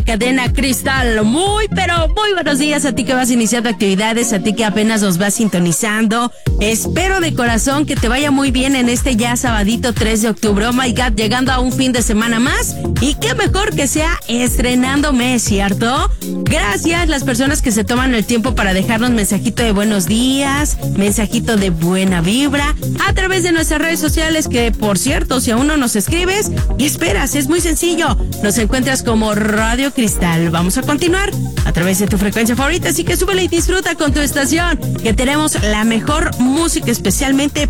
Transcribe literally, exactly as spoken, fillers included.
cadena Cristal. Muy, pero muy buenos días a ti que vas iniciando actividades, a ti que apenas nos vas sintonizando. Espero de corazón que te vaya muy bien en este ya sabadito tres de octubre. Oh my God, llegando a un fin de semana más. Y qué mejor que sea estrenando mes, ¿cierto? Gracias las personas que se toman el tiempo para dejarnos mensajito de buenos días, mensajito de buena vibra a través de nuestras redes sociales, que por cierto, si aún no nos escribes, ¿qué esperas? Es muy sencillo. Nos encuentras como Radio Cristal. Vamos a continuar a través de tu frecuencia favorita, así que súbele y disfruta con tu estación, que tenemos la mejor música especialmente